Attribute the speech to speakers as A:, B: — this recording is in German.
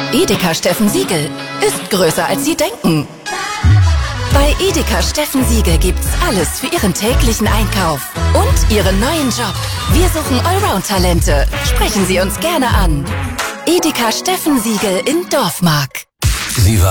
A: Edeka Steffen Siegel ist größer als Sie denken. Bei Edeka Steffen Siegel gibt's alles für Ihren täglichen Einkauf und Ihren neuen Job. Wir suchen Allround-Talente. Sprechen Sie uns gerne an. Edeka Steffen Siegel in Dorfmark.